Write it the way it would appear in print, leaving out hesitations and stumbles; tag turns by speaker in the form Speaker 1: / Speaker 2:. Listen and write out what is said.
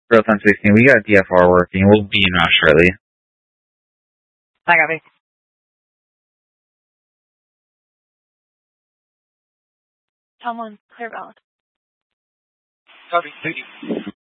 Speaker 1: Real 1016, we got DFR working. We'll be in route shortly.
Speaker 2: I got me.
Speaker 3: Tomlin, clear valid.
Speaker 4: Copy, thank you.